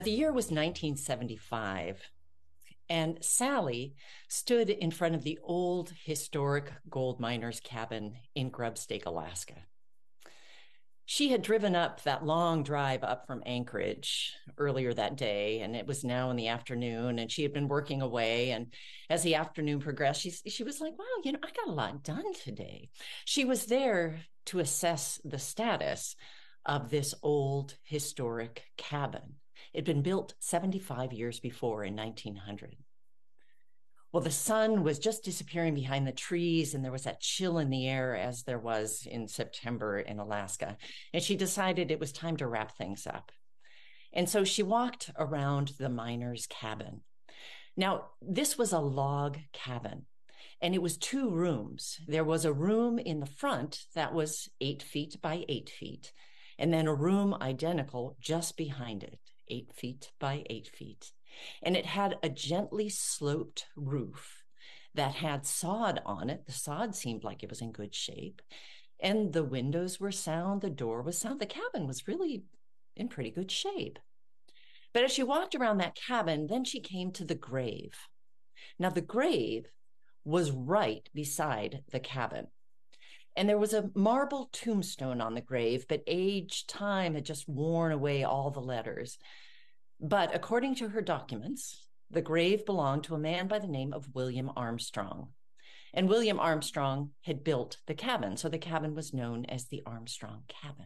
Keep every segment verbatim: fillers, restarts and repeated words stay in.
the year was nineteen seventy-five, and Sally stood in front of the old historic gold miners' cabin in Grubstake, Alaska. She had driven up that long drive up from Anchorage earlier that day, and it was now in the afternoon, and she had been working away. And as the afternoon progressed, she, she was like, wow, you know, I got a lot done today. She was there to assess the status of this old historic cabin. It had been built seventy-five years before in nineteen hundred. Well, the sun was just disappearing behind the trees, and there was that chill in the air as there was in September in Alaska. And she decided it was time to wrap things up. And so she walked around the miners' cabin. Now, this was a log cabin, and it was two rooms. There was a room in the front that was eight feet by eight feet, and then a room identical just behind it, eight feet by eight feet. And it had a gently sloped roof that had sod on it. The sod seemed like it was in good shape. And the windows were sound. The door was sound. The cabin was really in pretty good shape. But as she walked around that cabin, then she came to the grave. Now, the grave was right beside the cabin. And there was a marble tombstone on the grave, but age, time had just worn away all the letters. But according to her documents, the grave belonged to a man by the name of William Armstrong. And William Armstrong had built the cabin, so the cabin was known as the Armstrong Cabin.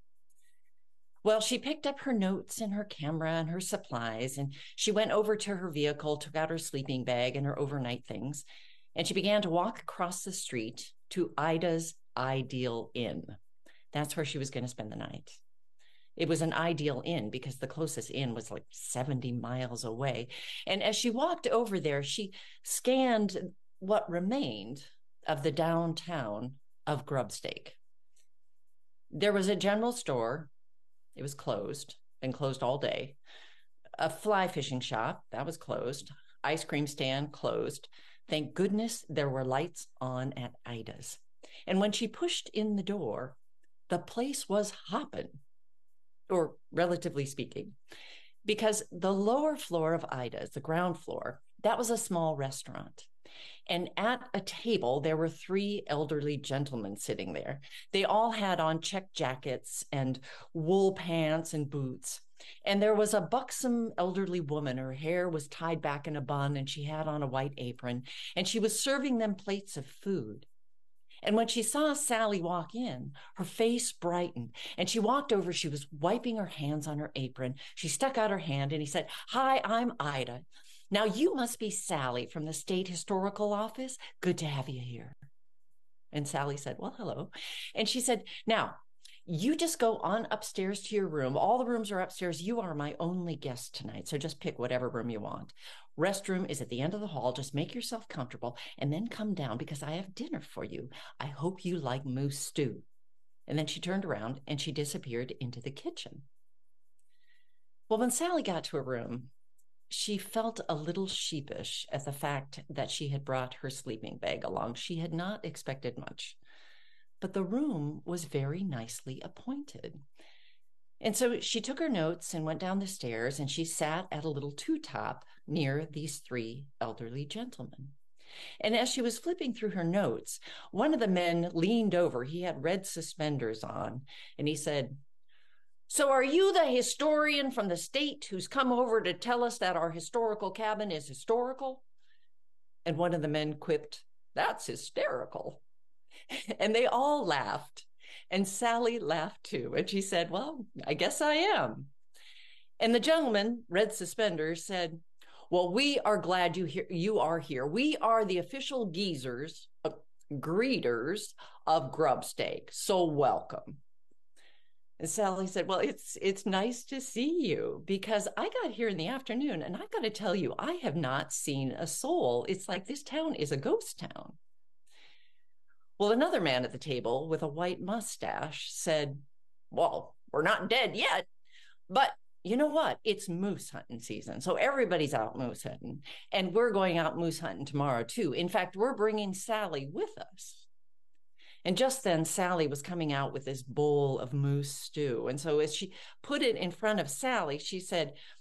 Well, she picked up her notes and her camera and her supplies, and she went over to her vehicle, took out her sleeping bag and her overnight things, and she began to walk across the street to Ida's Ideal Inn. That's where she was going to spend the night. It was an ideal inn because the closest inn was like seventy miles away. And as she walked over there, she scanned what remained of the downtown of Grubstake. There was a general store. It was closed, been closed all day. A fly fishing shop, that was closed. Ice cream stand, closed. Thank goodness there were lights on at Ida's. And when she pushed in the door, the place was hopping. Or relatively speaking, because the lower floor of Ida's, the ground floor, that was a small restaurant. And at a table, there were three elderly gentlemen sitting there. They all had on check jackets and wool pants and boots. And there was a buxom elderly woman. Her hair was tied back in a bun, and she had on a white apron, and she was serving them plates of food. And when she saw Sally walk in, her face brightened, and she walked over. She was wiping her hands on her apron. She stuck out her hand, and he said, "Hi, I'm Ida. Now, you must be Sally from the State Historical Office. Good to have you here." And Sally said, "Well, hello." And she said, "Now, you just go on upstairs to your room. All the rooms are upstairs. You are my only guest tonight, so just pick whatever room you want. Restroom is at the end of the hall. Just make yourself comfortable and then come down because I have dinner for you. I hope you like moose stew." And then she turned around and she disappeared into the kitchen. Well, when Sally got to her room, she felt a little sheepish at the fact that she had brought her sleeping bag along. She had not expected much. But the room was very nicely appointed. And so she took her notes and went down the stairs, and she sat at a little two-top near these three elderly gentlemen. And as she was flipping through her notes, one of the men leaned over. He had red suspenders on, and he said, "So are you the historian from the state who's come over to tell us that our historical cabin is historical?" And one of the men quipped, "That's hysterical." And they all laughed. And Sally laughed too. And she said, "Well, I guess I am." And the gentleman, red suspenders, said, "Well, we are glad you here. You are here. We are the official geezers, uh, greeters of Grubstake. So welcome." And Sally said, "Well, it's it's nice to see you because I got here in the afternoon, and I've got to tell you, I have not seen a soul. It's like this town is a ghost town." Well, another man at the table with a white mustache said, "Well, we're not dead yet, but you know what? It's moose hunting season. So everybody's out moose hunting, and we're going out moose hunting tomorrow too. In fact, we're bringing Sally with us." And just then, Sally was coming out with this bowl of moose stew. And so as she put it in front of Sally, she said,